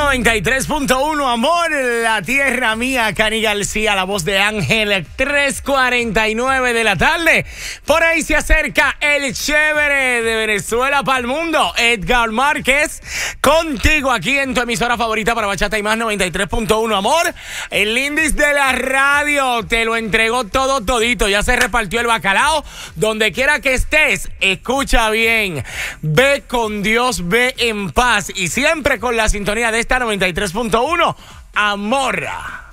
93.1, amor, la tierra mía, Cani García, la voz de Ángel, 3:49 de la tarde. Por ahí se acerca el chévere de Venezuela para el mundo, Edgar Márquez, contigo aquí en tu emisora favorita para Bachata y Más, 93.1, amor. El índice de la radio te lo entregó todo todito, ya se repartió el bacalao. Donde quiera que estés, escucha bien, ve con Dios, ve en paz y siempre con la sintonía de esta 93.1, amor.